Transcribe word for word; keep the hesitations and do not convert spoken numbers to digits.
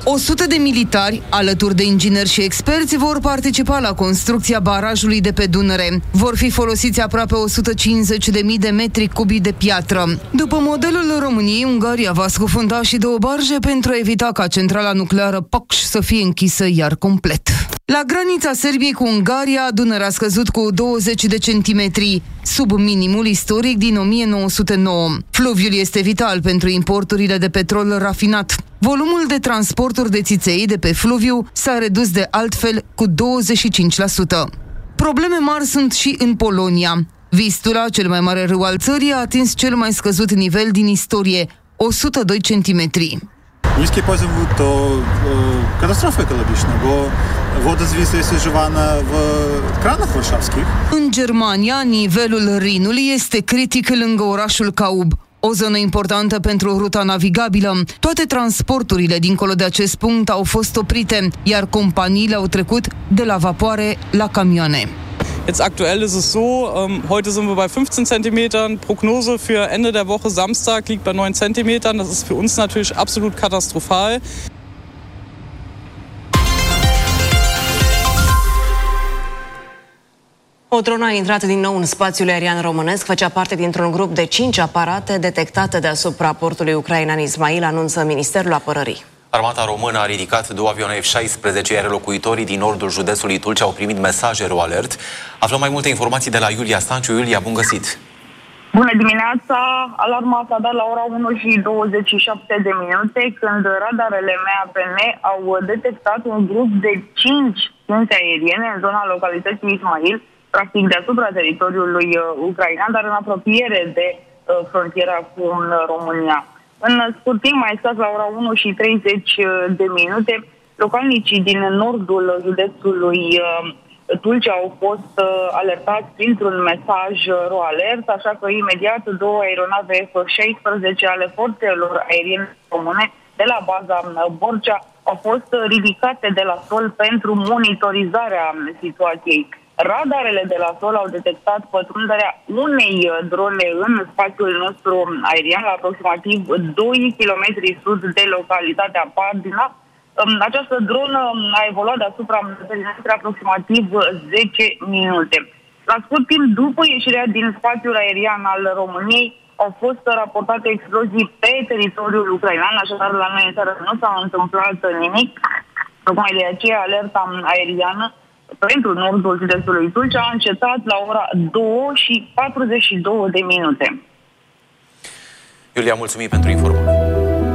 o sută de militari, alături de ingineri și experți, vor participa la construcția barajului de pe Dunăre. Vor fi folosiți aproape o sută cincizeci de mii de metri cubi de piatră. După modelul României, Ungaria va scufunda și două barje pentru a evita ca centrala nucleară Paks să fie închisă iar complet. La granița Serbiei cu Ungaria, Dunărea a scăzut cu douăzeci de centimetri, sub minimul istoric din o mie nouă sute nouă. Fluviul este vital pentru importurile de petrol rafinat. Volumul de transporturi de țiței de pe fluviu s-a redus de altfel cu douăzeci și cinci la sută. Probleme mari sunt și în Polonia. Vistula, cel mai mare râu al țării, a atins cel mai scăzut nivel din istorie, o sută doi centimetri. Низький позов то катастрофа екологічна, бо вода, звісно, є вживана в кранах варшавських. În Germania, nivelul Rinului este critic lângă orașul Kaub, o zonă importantă pentru ruta navigabilă. Toate transporturile dincolo de acest punct au fost oprite, iar companiile au trecut de la vapoare la camioane. Jetzt aktuell ist es so, ähm, heute sind wir bei fünfzehn Zentimetern, Prognose für Ende der Woche Samstag liegt bei neun Zentimetern, das ist für uns natürlich absolut katastrophal. O dronă a intrat din nou în spațiul aerian românesc, făcea parte dintr-un grup de cinci aparate detectate deasupra portului ucrainean Ismail, anunță Ministerul Apărării. Armata română a ridicat două avioane F șaisprezece, iar locuitorii din nordul județului Tulcea au primit mesaje RoAlert. Aflăm mai multe informații de la Iulia Stanciu. Iulia, bun găsit! Bună dimineața! Alarma s-a dat la ora unu și douăzeci și șapte de minute, când radarele M A P N au detectat un grup de cinci ținte aeriene în zona localității Ismail, practic deasupra teritoriului ucrainean, dar în apropiere de frontiera cu România. În scurt timp, mai exact la ora unu și treizeci de minute, localnicii din nordul județului Tulcea au fost alertați printr-un mesaj RoAlert, așa că imediat două aeronave F șaisprezece ale forțelor aeriene române de la baza Borcea au fost ridicate de la sol pentru monitorizarea situației. Radarele de la sol au detectat pătrunderea unei drone în spațiul nostru aerian, la aproximativ doi kilometri sud de localitatea Pardina. Această dronă a evoluat deasupra perimetrului aproximativ zece minute. La scurt timp, după ieșirea din spațiul aerian al României, au fost raportate explozii pe teritoriul ucrainean, așadar la noi în țară nu s-a întâmplat nimic. Tocmai de aceea alerta aeriană pentru nordul județului Tulcea a încetat la ora două și patruzeci și două de minute. Iulia, mulțumim pentru informare.